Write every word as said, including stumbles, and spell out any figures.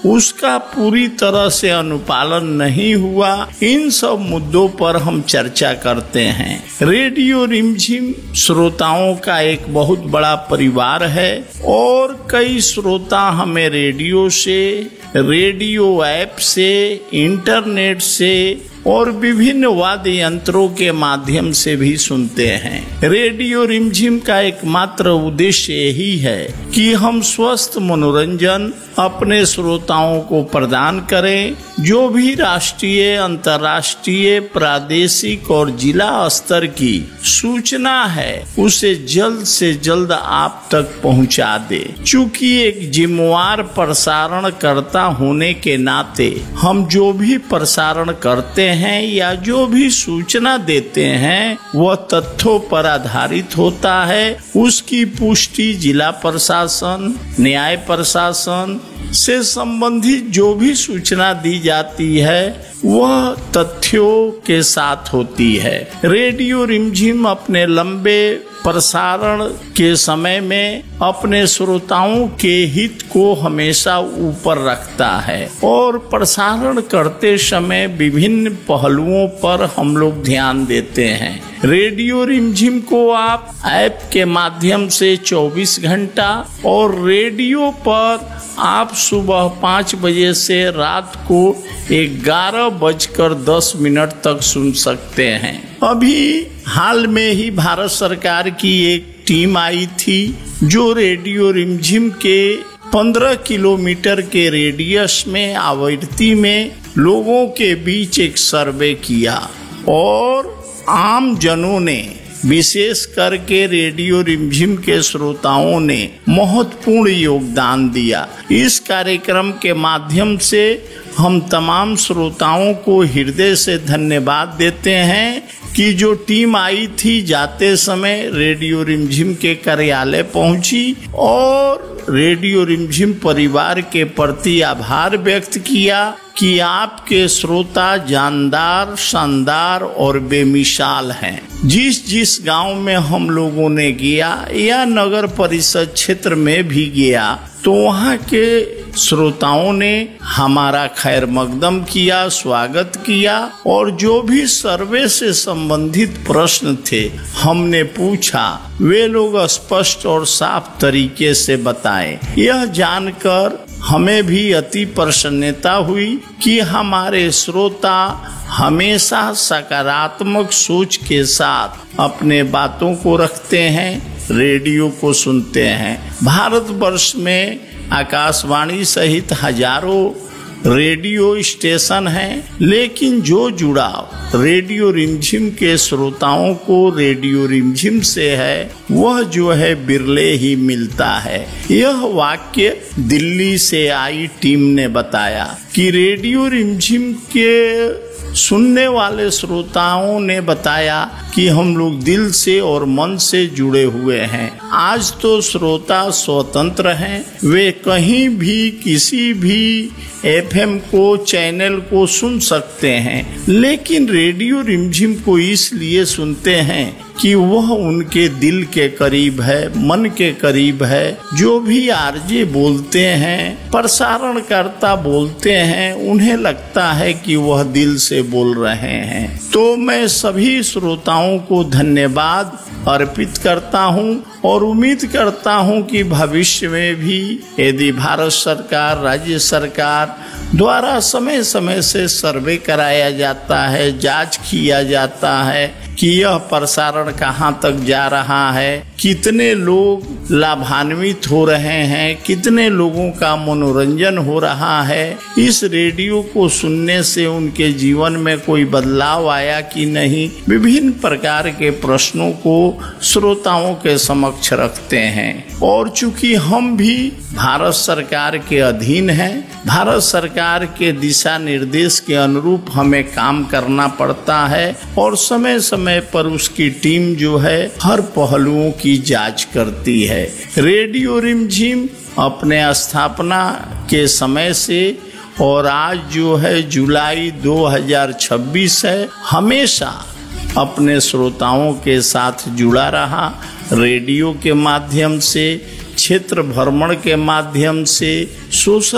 उसका पूरी तरह से अनुपालन नहीं हुआ। इन सब मुद्दों पर हम चर्चा करते हैं। रेडियो रिमझिम श्रोताओं का एक बहुत बड़ा परिवार है और कई श्रोता हमें रेडियो से, रेडियो ऐप से, इंटरनेट से और विभिन्न वाद्य यंत्रों के माध्यम से भी सुनते हैं। रेडियो रिमझिम का एकमात्र उद्देश्य यही है कि हम स्वस्थ मनोरंजन अपने श्रोताओं को प्रदान करें। जो भी राष्ट्रीय, अंतर्राष्ट्रीय, प्रादेशिक और जिला स्तर की सूचना है उसे जल्द से जल्द आप तक पहुंचा दे। चूंकि एक जिम्मेवार प्रसारण कर्ता होने के नाते हम जो भी प्रसारण करते हैं या जो भी सूचना देते हैं वह तथ्यों पर आधारित होता है। उसकी पुष्टि जिला प्रशासन, न्याय प्रशासन से संबंधित जो भी सूचना दी जाती है वह तथ्यों के साथ होती है। रेडियो रिमझिम अपने लंबे प्रसारण के समय में अपने श्रोताओं के हित को हमेशा ऊपर रखता है और प्रसारण करते समय विभिन्न पहलुओं पर हम लोग ध्यान देते हैं। रेडियो रिमझिम को आप ऐप के माध्यम से चौबीस घंटा और रेडियो पर आप सुबह पाँच बजे से रात को ग्यारह बजकर दस मिनट तक सुन सकते हैं। अभी हाल में ही भारत सरकार की एक टीम आई थी जो रेडियो रिमझिम के पंद्रह किलोमीटर के रेडियस में आवृत्ति में लोगों के बीच एक सर्वे किया और आम जनों ने, विशेष करके रेडियो रिमझिम के श्रोताओं ने महत्वपूर्ण योगदान दिया। इस कार्यक्रम के माध्यम से हम तमाम श्रोताओं को हृदय से धन्यवाद देते हैं कि जो टीम आई थी जाते समय रेडियो रिमझिम के कार्यालय पहुंची और रेडियो रिमझिम परिवार के प्रति आभार व्यक्त किया कि आपके श्रोता जानदार, शानदार और बेमिसाल हैं। जिस जिस गांव में हम लोगों ने गया या नगर परिषद क्षेत्र में भी गया तो वहाँ के श्रोताओं ने हमारा खैर मकदम किया, स्वागत किया और जो भी सर्वे से संबंधित प्रश्न थे हमने पूछा वे लोग स्पष्ट और साफ तरीके से बताए। यह जानकर हमें भी अति प्रसन्नता हुई कि हमारे श्रोता हमेशा सकारात्मक सोच के साथ अपने बातों को रखते हैं, रेडियो को सुनते हैं। भारतवर्ष में आकाशवाणी सहित हजारों रेडियो स्टेशन हैं, लेकिन जो जुड़ाव रेडियो रिमझिम के श्रोताओं को रेडियो रिमझिम से है वह जो है बिरले ही मिलता है। यह वाक्य दिल्ली से आई टीम ने बताया कि रेडियो रिमझिम के सुनने वाले श्रोताओं ने बताया कि हम लोग दिल से और मन से जुड़े हुए हैं। आज तो श्रोता स्वतंत्र हैं, वे कहीं भी किसी भी एफएम को, चैनल को सुन सकते हैं, लेकिन रेडियो रिमझिम को इसलिए सुनते हैं कि वह उनके दिल के करीब है, मन के करीब है। जो भी आरजे बोलते हैं, प्रसारणकर्ता बोलते हैं, उन्हें लगता है कि वह दिल से बोल रहे हैं। तो मैं सभी श्रोताओं को धन्यवाद अर्पित करता हूं और उम्मीद करता हूं कि भविष्य में भी यदि भारत सरकार, राज्य सरकार द्वारा समय समय से सर्वे कराया जाता है, जांच किया जाता है कि यह प्रसारण कहां तक जा रहा है, कितने लोग लाभान्वित हो रहे हैं, कितने लोगों का मनोरंजन हो रहा है, इस रेडियो को सुनने से उनके जीवन में कोई बदलाव आया कि नहीं, विभिन्न प्रकार के प्रश्नों को श्रोताओं के समक्ष रखते हैं। और चूंकि हम भी भारत सरकार के अधीन हैं, भारत सरकार के दिशा निर्देश के अनुरूप हमें काम करना पड़ता है और समय समय पर उसकी टीम जो है हर पहलुओं की जांच करती है। रेडियो रिमझिम अपने स्थापना के समय से और आज जो है जुलाई दो हज़ार छब्बीस है, हमेशा अपने श्रोताओं के साथ जुड़ा रहा। रेडियो के माध्यम से, क्षेत्र भ्रमण के माध्यम से, सोशल